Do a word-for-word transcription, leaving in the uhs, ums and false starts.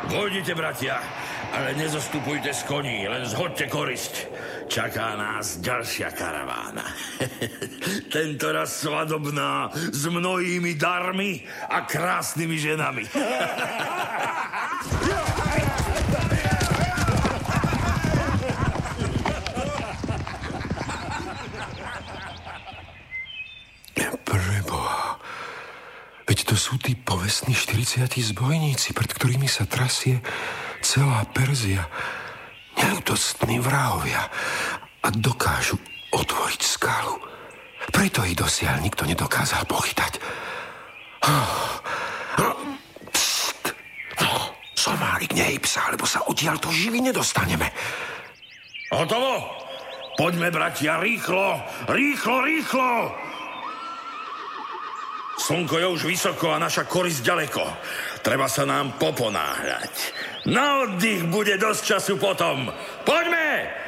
Vojdite, bratia, ale nezostupujte z koní, len zhoďte korisť. Čaká nás ďalšia karavána. Tento raz svadobná, s mnohými darmi a krásnymi ženami. Preboha, veď to sú tí povestní štyridsiati zbojníci, pred ktorými sa trasie celá Perzia. Neútostní vrahovia a dokážu otvoriť skalu. Preto ich dosiaľ nikto nedokázal pochytať. Pst! No, somárik, nehyb sa, lebo sa odtiaľ to živí nedostaneme. Hotovo? Poďme, bratia, rýchlo, rýchlo, rýchlo! Slnko je už vysoko a naša korisť ďaleko. Treba sa nám poponáhľať. Na oddych bude dosť času potom. Poďme!